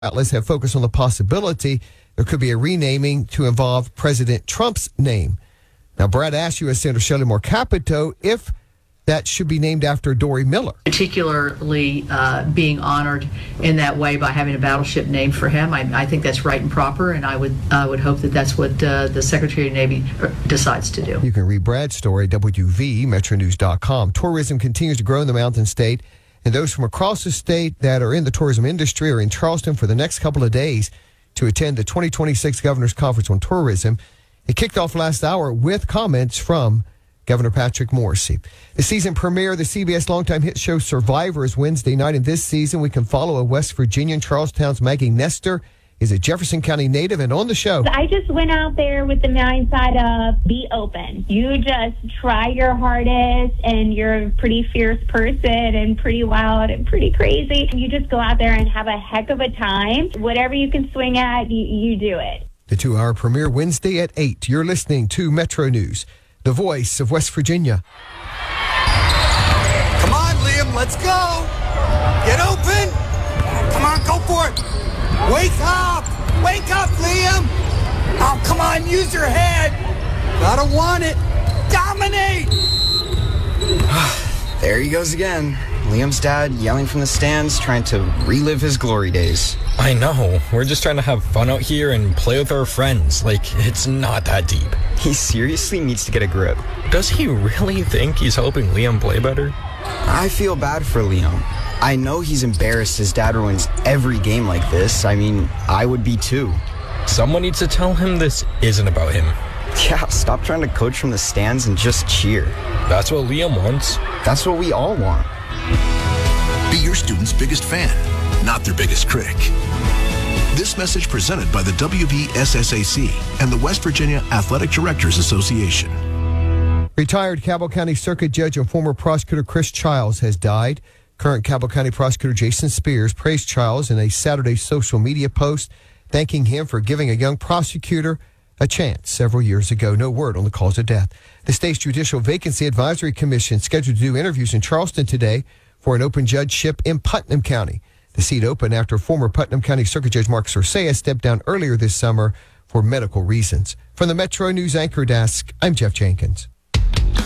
outlets have focused on the possibility there could be a renaming to involve President Trump's name. Now, Brad asked U.S. Senator Shelley Moore Capito if that should be named after Dory Miller. Particularly being honored in that way by having a battleship named for him. I think that's right and proper, and I would hope that that's what the Secretary of the Navy decides to do. You can read Brad's story at WVMetroNews.com. Tourism continues to grow in the Mountain State, and those from across the state that are in the tourism industry are in Charleston for the next couple of days to attend the 2026 Governor's Conference on Tourism. It kicked off last hour with comments from Governor Patrick Morrisey. The season premiere of the CBS longtime hit show Survivor is Wednesday night, and this season we can follow a West Virginian. Charlestown's Maggie Nestor is a Jefferson County native, and on the show, I just went out there with the mindset of be open. You just try your hardest, and you're a pretty fierce person and pretty wild and pretty crazy. You just go out there and have a heck of a time. Whatever you can swing at, you do it. The 2-hour premiere Wednesday at 8. You're listening to Metro News, the voice of West Virginia. Come on, Liam, let's go. Get open. Come on, go for it. Wake up. Wake up, Liam. Oh, come on, use your head. Gotta want it. Dominate. There he goes again. Liam's dad yelling from the stands, trying to relive his glory days. I know. We're just trying to have fun out here and play with our friends. Like, it's not that deep. He seriously needs to get a grip. Does he really think he's helping Liam play better? I feel bad for Liam. I know he's embarrassed his dad ruins every game like this. I mean, I would be too. Someone needs to tell him this isn't about him. Yeah, stop trying to coach from the stands and just cheer. That's what Liam wants. That's what we all want. Be your student's biggest fan, not their biggest critic. This message presented by the WVSSAC and the West Virginia Athletic Directors Association. Retired Cabell County Circuit Judge and former prosecutor Chris Childs has died. Current Cabell County Prosecutor Jason Spears praised Childs in a Saturday social media post, thanking him for giving a young prosecutor a chance several years ago. No word on the cause of death. The state's Judicial Vacancy Advisory Commission scheduled to do interviews in Charleston today for an open judgeship in Putnam County. The seat opened after former Putnam County Circuit Judge Mark Sorcea stepped down earlier this summer for medical reasons. From the Metro News Anchor Desk, I'm Jeff Jenkins.